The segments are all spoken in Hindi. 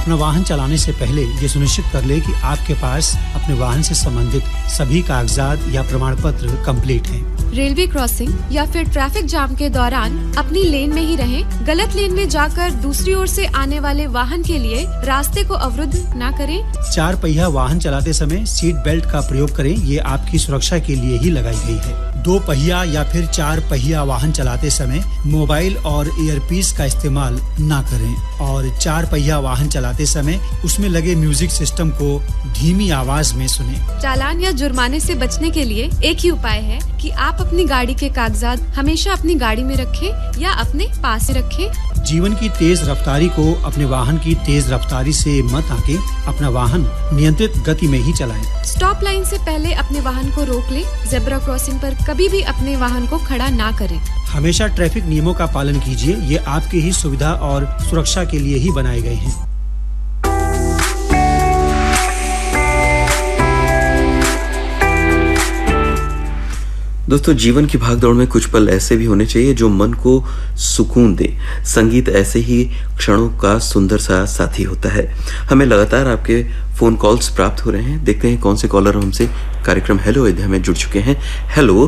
अपना वाहन चलाने से पहले ये सुनिश्चित कर ले कि आपके पास अपने वाहन से संबंधित सभी कागजात या प्रमाण पत्र कंप्लीट हैं। रेलवे क्रॉसिंग या फिर ट्रैफिक जाम के दौरान अपनी लेन में ही रहें। गलत लेन में जाकर दूसरी ओर से आने वाले वाहन के लिए रास्ते को अवरुद्ध न करें। 4 पहिया वाहन चलाते समय सीट बेल्ट का प्रयोग करें, ये आपकी सुरक्षा के लिए ही लगाई गई है। 2 पहिया या फिर 4 पहिया वाहन चलाते समय मोबाइल और ईयरपीस का इस्तेमाल न करें और 4 पहिया वाहन चलाते समय उसमें लगे म्यूजिक सिस्टम को धीमी आवाज में सुनें। चालान या जुर्माने से बचने के लिए एक ही उपाय है कि आप अपनी गाड़ी के कागजात हमेशा अपनी गाड़ी में रखें या अपने पास रखें। जीवन की तेज रफ्तारी को अपने वाहन की तेज रफ्तारी से मत आके अपना वाहन नियंत्रित गति में ही चलाएं। स्टॉप लाइन से पहले अपने वाहन को रोक लें। जेब्रा क्रॉसिंग पर कभी भी अपने वाहन को खड़ा ना करें। हमेशा ट्रैफिक नियमों का पालन कीजिए, ये आपकी ही सुविधा और सुरक्षा के लिए ही बनाए गए हैं। दोस्तों, जीवन की भागदौड़ में कुछ पल ऐसे भी होने चाहिए जो मन को सुकून दे। संगीत ऐसे ही क्षणों का सुंदर सा साथी होता है। हमें लगातार आपके फोन कॉल्स प्राप्त हो रहे हैं। देखते हैं कौन से कॉलर हमसे कार्यक्रम हेलो अयोध्या में जुड़ चुके हैं। हेलो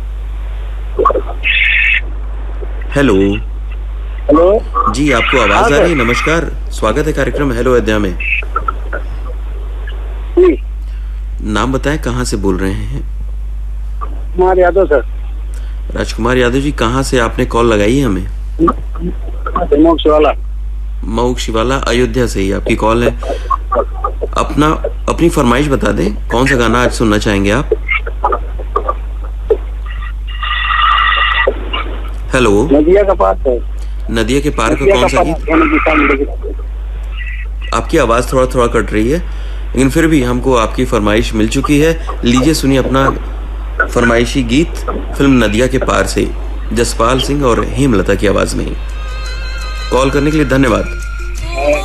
हेलो हेलो जी, आपको आवाज आ रही है? नमस्कार, स्वागत है कार्यक्रम हेलो अयोध्या में। नाम बताएं, कहाँ से बोल रहे हैं? राजकुमार यादव सर। राजकुमार यादव जी, कहाँ से आपने कॉल लगाई है हमें? मऊक शिवाला। मऊक शिवाला, अयोध्या से ही आपकी कॉल है। अपनी फरमाइश बता दें, कौन सा गाना आज सुनना चाहेंगे आप? हेलो, नदिया का पार है। नदिया के पार का कौन सा गीत? आपकी आवाज थोड़ा थोड़ा कट रही है, लेकिन फिर भी हमको आपकी फरमाइश मिल चुकी है। लीजिए सुनिए अपना फरमाइशी गीत फिल्म नदिया के पार से, जसपाल सिंह और हेमलता की आवाज में। कॉल करने के लिए धन्यवाद।